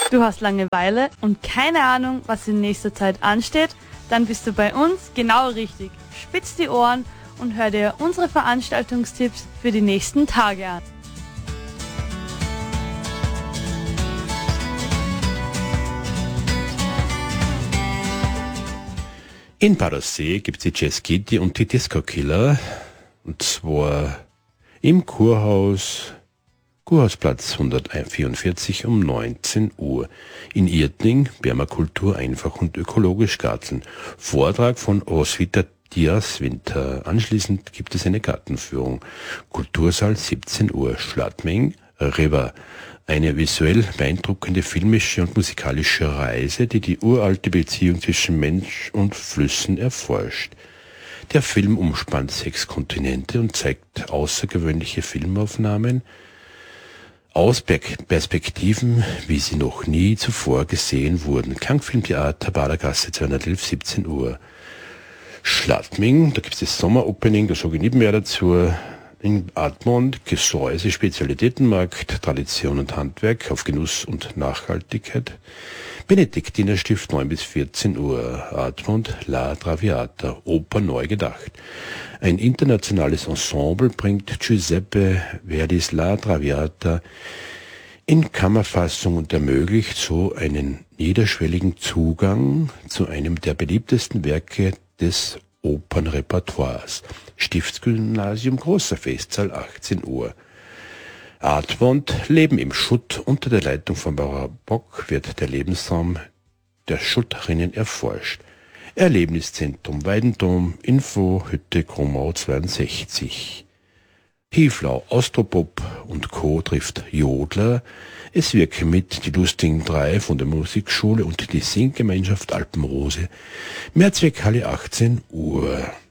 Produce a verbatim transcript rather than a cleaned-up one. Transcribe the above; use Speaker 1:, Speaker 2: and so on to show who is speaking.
Speaker 1: Du hast Langeweile und keine Ahnung, was in nächster Zeit ansteht? Dann bist du bei uns genau richtig. Spitz die Ohren und hör dir unsere Veranstaltungstipps für die nächsten Tage an.
Speaker 2: In Badersee gibt es die Jazz Kitty und die Disco Killer. Und zwar im Kurhaus, Kurhausplatz hundertvierundvierzig um neunzehn Uhr. In Irtling, Permakultur einfach und ökologisch Garteln. Vortrag von Roswitha Diaz-Winter. Anschließend gibt es eine Gartenführung. Kultursaal siebzehn Uhr. Schladming, River. Eine visuell beeindruckende filmische und musikalische Reise, die die uralte Beziehung zwischen Mensch und Flüssen erforscht. Der Film umspannt sechs Kontinente und zeigt außergewöhnliche Filmaufnahmen aus Perspektiven, wie sie noch nie zuvor gesehen wurden. Klangfilmtheater Badergasse zweihundertelf, siebzehn Uhr. Schladming, da gibt es das Sommeropening, da sage ich nicht mehr dazu. In Admont, Gesäuse, Spezialitätenmarkt, Tradition und Handwerk auf Genuss und Nachhaltigkeit. Benediktinerstift neun bis vierzehn Uhr. Admont, La Traviata, Oper neu gedacht. Ein internationales Ensemble bringt Giuseppe Verdis La Traviata in Kammerfassung und ermöglicht so einen niederschwelligen Zugang zu einem der beliebtesten Werke des Opernrepertoires. Stiftsgymnasium, großer Festsaal, achtzehn Uhr. Admont, Leben im Schutt. Unter der Leitung von Barbara Bock wird der Lebensraum der Schutterinnen erforscht. Erlebniszentrum Weidendom, Info, Hütte Krumau zweiundsechzig. Tieflau, Austropop und Co. trifft Jodler. Es wirken mit die lustigen drei von der Musikschule und die Singgemeinschaft Alpenrose. Mehrzweckhalle achtzehn Uhr.